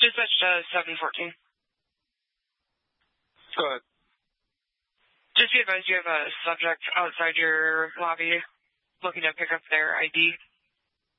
Dispatch to 714. Go ahead. Just be advised you have a subject outside your lobby looking to pick up their ID.